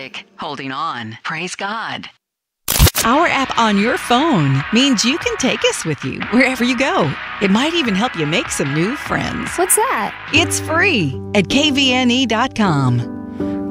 music, holding on. Praise God. Our app on your phone means you can take us with you wherever you go. It might even help you make some new friends. What's that? It's free at kvne.com.